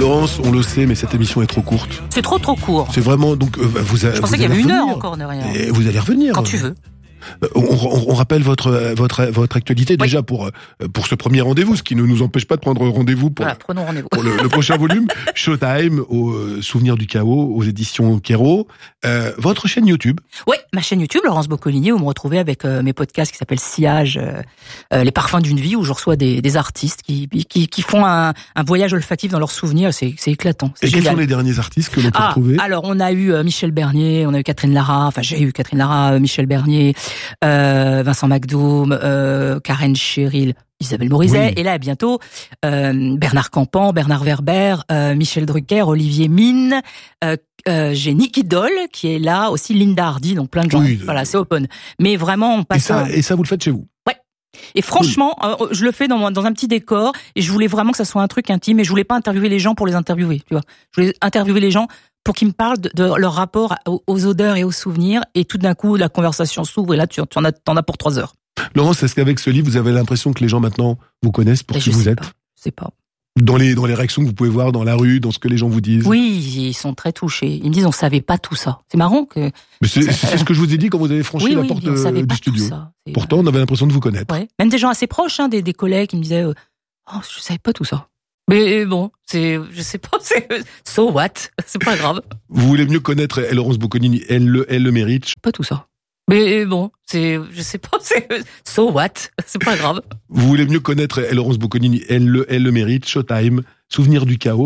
Laurence, on le sait, mais cette émission est trop courte. C'est trop court. C'est vraiment donc Je pensais qu'il y avait une heure encore, ne rien. Et vous allez revenir Quand tu veux. On rappelle votre actualité déjà pour ce premier rendez-vous, ce qui ne nous empêche pas de prendre rendez-vous pour, prenons rendez-vous. pour le prochain volume. Showtime, au Souvenir du chaos, aux éditions Kero. Votre chaîne YouTube. Oui, ma chaîne YouTube, Laurence Boccolini, où vous me retrouvez avec mes podcasts qui s'appellent Sillage, les parfums d'une vie, où je reçois des artistes qui font un voyage olfactif dans leurs souvenirs. C'est éclatant. Et quels sont les derniers artistes que l'on peut retrouver? Alors, on a eu Michel Bernier, on a eu Catherine Lara, j'ai eu Catherine Lara, Michel Bernier, Vincent McDoom, Karen Cheryl, Isabelle Morizet, oui. Et là bientôt Bernard Campan, Bernard Werber, Michel Drucker, Olivier Mine, j'ai Nicky Doll qui est là, aussi Linda Hardy, donc plein de gens. Oui, voilà, c'est open. Mais vraiment, on passe. Et ça, vous le faites chez vous? Ouais. Et franchement, je le fais dans un petit décor, et je voulais vraiment que ça soit un truc intime, et je voulais pas interviewer les gens pour les interviewer, tu vois. Je voulais interviewer les gens pour qu'ils me parlent de leur rapport aux odeurs et aux souvenirs, et tout d'un coup, la conversation s'ouvre, et là, t'en as pour 3 heures. Laurence, est-ce qu'avec ce livre, vous avez l'impression que les gens maintenant vous connaissent pour qui vous êtes? Je sais pas. Dans les réactions que vous pouvez voir dans la rue, dans ce que les gens vous disent? Oui, ils sont très touchés. Ils me disent, on savait pas tout ça. C'est marrant que... Mais c'est ce que je vous ai dit quand vous avez franchi la porte du studio. Pourtant, on avait l'impression de vous connaître. Ouais. Même des gens assez proches, des collègues qui me disaient, je savais pas tout ça. Mais bon, je sais pas, so what? C'est pas grave. Vous voulez mieux connaître Laurence Boccolini, elle le mérite. Pas tout ça. Mais bon, je sais pas, so what? C'est pas grave. Vous voulez mieux connaître Laurence Boccolini, elle le mérite. Showtime, Souvenir du chaos.